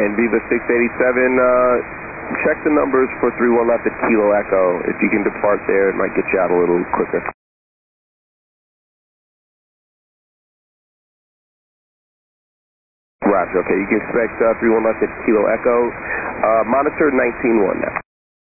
And Viva 687, check the numbers for 31 left at Kilo Echo. If you can depart there, it might get you out a little quicker. Roger, okay, you can expect 31 left at Kilo Echo. Monitor 19-1 now.